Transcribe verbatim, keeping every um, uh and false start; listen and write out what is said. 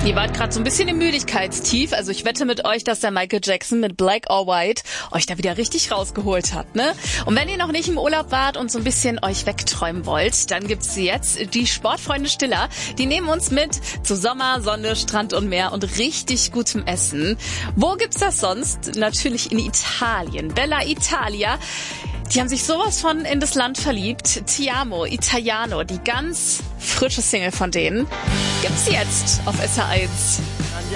Ihr wart gerade so ein bisschen im Müdigkeitstief. Also ich wette mit euch, dass der Michael Jackson mit Black or White euch da wieder richtig rausgeholt hat, ne? Und wenn ihr noch nicht im Urlaub wart und so ein bisschen euch wegträumen wollt, dann gibt's jetzt die Sportfreunde Stiller. Die nehmen uns mit zu Sommer, Sonne, Strand und Meer und richtig gutem Essen. Wo gibt's das sonst? Natürlich in Italien. Bella Italia. Die haben sich sowas von in das Land verliebt. Ti amo, Italiano, die ganz frische Single von denen, gibt's jetzt auf S R eins.